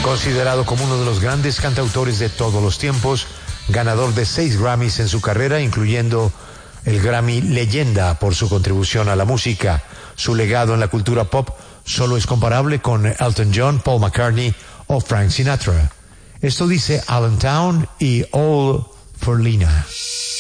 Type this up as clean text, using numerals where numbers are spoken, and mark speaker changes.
Speaker 1: Considerado como uno de los grandes cantautores de todos los tiempos, ganador de 6 Grammys en su carrera, incluyendo el Grammy Leyenda por su contribución a la música. Su legado en la cultura pop solo es comparable con Elton John, Paul McCartney o Frank Sinatra. Esto dice Allentown y All for Lena.